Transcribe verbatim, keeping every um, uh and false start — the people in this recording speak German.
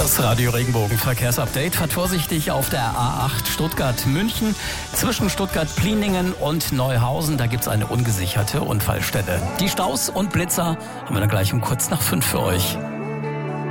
Das Radio Regenbogen Verkehrsupdate. Fahrt vorsichtig auf der A acht Stuttgart-München. Zwischen Stuttgart-Pliningen und Neuhausen, da gibt es eine ungesicherte Unfallstelle. Die Staus und Blitzer haben wir dann gleich um kurz nach fünf für euch.